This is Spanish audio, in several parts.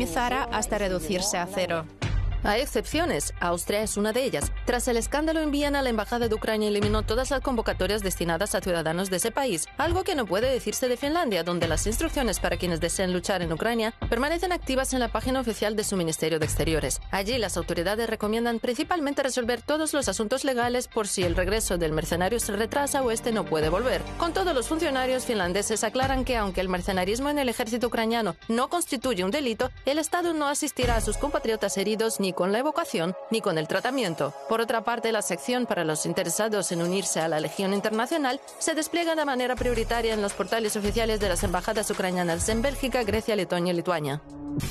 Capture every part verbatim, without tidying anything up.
minimizara hasta reducirse a cero. Hay excepciones. Austria es una de ellas. Tras el escándalo en Viena, la Embajada de Ucrania eliminó todas las convocatorias destinadas a ciudadanos de ese país, algo que no puede decirse de Finlandia, donde las instrucciones para quienes deseen luchar en Ucrania permanecen activas en la página oficial de su Ministerio de Exteriores. Allí las autoridades recomiendan principalmente resolver todos los asuntos legales por si el regreso del mercenario se retrasa o este no puede volver. Con todo, los funcionarios finlandeses aclaran que aunque el mercenarismo en el ejército ucraniano no constituye un delito, el Estado no asistirá a sus compatriotas heridos ni con la evacuación ni con el tratamiento. Por otra parte, la sección para los interesados en unirse a la Legión Internacional se despliega de manera prioritaria en los portales oficiales de las embajadas ucranianas en Bélgica, Grecia, Letonia y Lituania.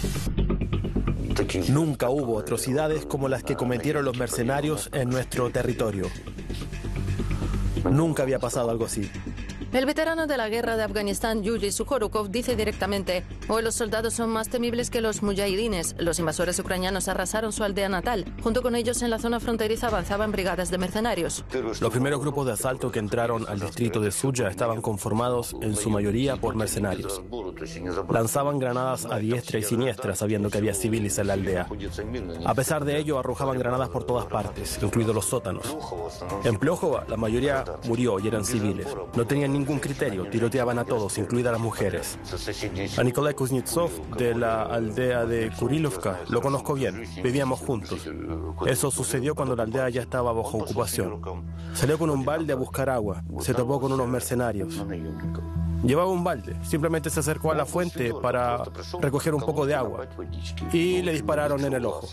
Nunca hubo atrocidades como las que cometieron los mercenarios en nuestro territorio. Nunca había pasado algo así. El veterano de la guerra de Afganistán, Yuri Sukhorukov, dice directamente: hoy los soldados son más temibles que los mujahidines. Los invasores ucranianos arrasaron su aldea natal. Junto con ellos, en la zona fronteriza avanzaban brigadas de mercenarios. Los primeros grupos de asalto que entraron al distrito de Suya estaban conformados en su mayoría por mercenarios. Lanzaban granadas a diestra y siniestra sabiendo que había civiles en la aldea. A pesar de ello, arrojaban granadas por todas partes, incluidos los sótanos. En Plochova, la mayoría murió y eran civiles. No tenían ningún criterio, tiroteaban a todos, incluidas las mujeres. A Nikolai Kuznetsov, de la aldea de Kurilovka, lo conozco bien. Vivíamos juntos. Eso sucedió cuando la aldea ya estaba bajo ocupación. Salió con un balde a buscar agua. Se topó con unos mercenarios. Llevaba un balde. Simplemente se acercó a la fuente para recoger un poco de agua. Y le dispararon en el ojo.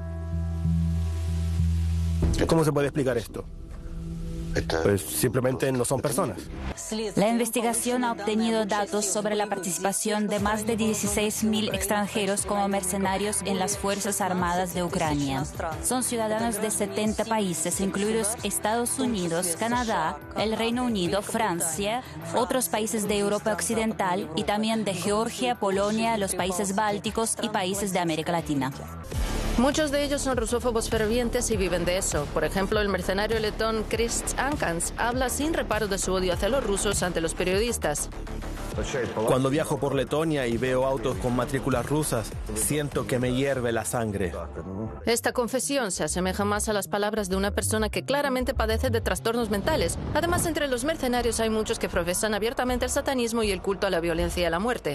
¿Cómo se puede explicar esto? Pues simplemente no son personas. La investigación ha obtenido datos sobre la participación de más de dieciséis mil extranjeros como mercenarios en las Fuerzas Armadas de Ucrania. Son ciudadanos de setenta países, incluidos Estados Unidos, Canadá, el Reino Unido, Francia, otros países de Europa Occidental y también de Georgia, Polonia, los países bálticos y países de América Latina. Muchos de ellos son rusófobos fervientes y viven de eso. Por ejemplo, el mercenario letón Krist Ankans habla sin reparo de su odio hacia los rusos ante los periodistas. Cuando viajo por Letonia y veo autos con matrículas rusas, siento que me hierve la sangre. Esta confesión se asemeja más a las palabras de una persona que claramente padece de trastornos mentales. Además, entre los mercenarios hay muchos que profesan abiertamente el satanismo y el culto a la violencia y a la muerte.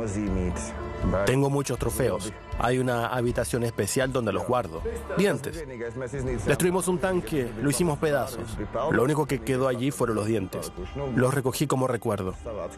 Tengo muchos trofeos. Hay una habitación especial donde los guardo. Dientes. Destruimos un tanque, lo hicimos pedazos. Lo único que quedó allí fueron los dientes. Los recogí como recuerdo.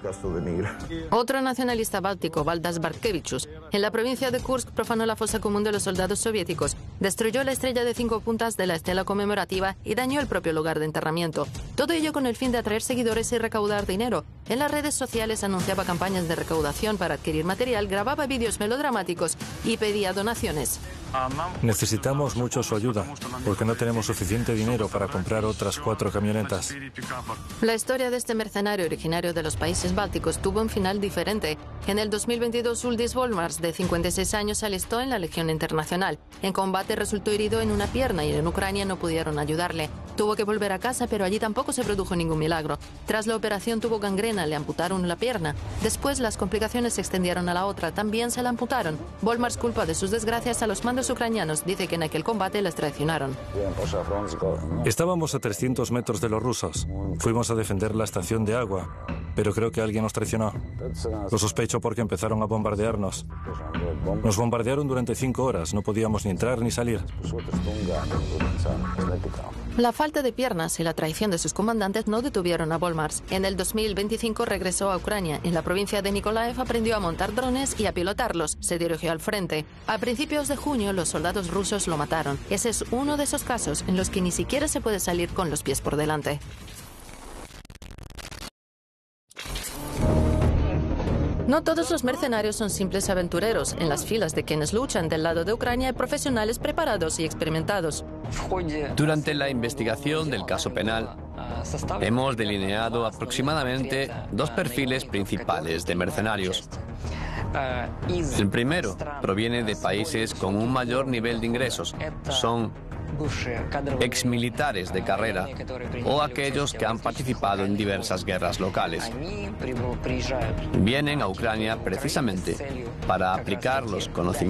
Otro nacionalista báltico, Valdas Bartkevichus, en la provincia de Kursk profanó la fosa común de los soldados soviéticos, destruyó la estrella de cinco puntas de la estela conmemorativa y dañó el propio lugar de enterramiento. Todo ello con el fin de atraer seguidores y recaudar dinero. En las redes sociales anunciaba campañas de recaudación para adquirir material, grababa vídeos melodramáticos y pedía donaciones. Necesitamos mucho su ayuda, porque no tenemos suficiente dinero para comprar otras cuatro camionetas. La historia de este mercenario originario de los países bálticos tuvo un final diferente. En el dos mil veintidós, Uldis Volmars, de cincuenta y seis años, se alistó en la Legión Internacional. En combate resultó herido en una pierna y en Ucrania no pudieron ayudarle. Tuvo que volver a casa, pero allí tampoco se produjo ningún milagro. Tras la operación tuvo gangrena, le amputaron la pierna. Después las complicaciones se extendieron a la otra, también se la amputaron. Volmars culpa de sus desgracias a los mandos ucranianos, dice que en aquel combate les traicionaron. Estábamos a trescientos metros de los rusos. Fuimos a defender la estación de agua, pero creo que alguien nos traicionó. Lo sospecho porque empezaron a bombardearnos. Nos bombardearon durante cinco horas, no podíamos ni entrar ni salir. La falta de piernas y la traición de sus comandantes no detuvieron a Volmars. En el dos mil veinticinco regresó a Ucrania. En la provincia de Nikolaev aprendió a montar drones y a pilotarlos. Se dirigió al frente. A principios de junio, los soldados rusos lo mataron. Ese es uno de esos casos en los que ni siquiera se puede salir con los pies por delante. No todos los mercenarios son simples aventureros. En las filas de quienes luchan del lado de Ucrania hay profesionales preparados y experimentados. Durante la investigación del caso penal, hemos delineado aproximadamente dos perfiles principales de mercenarios. El primero proviene de países con un mayor nivel de ingresos. Son exmilitares de carrera o aquellos que han participado en diversas guerras locales. Vienen a Ucrania precisamente para aplicar los conocimientos